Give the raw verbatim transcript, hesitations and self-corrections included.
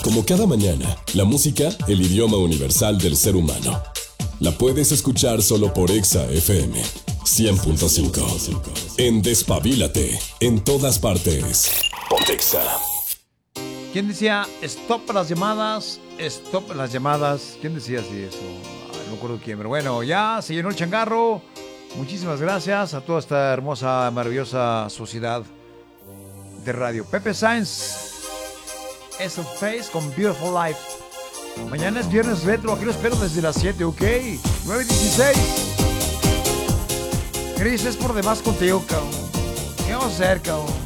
Como cada mañana, la música, el idioma universal del ser humano. La puedes escuchar solo por Exa F M cien punto cinco. En Despabilate, en todas partes. Pontexa. ¿Quién decía stop las llamadas? Stop las llamadas. ¿Quién decía así eso? Ay, no me acuerdo quién, pero bueno, ya se llenó el changarro. Muchísimas gracias a toda esta hermosa, maravillosa sociedad de radio. Pepe Sáenz, es el Face con Beautiful Life. Mañana es viernes retro, aquí lo espero desde las siete, ¿ok? nueve dieciséis. Cris, es por demás contigo, cabrón. ¿Qué vamos a hacer, cabrón?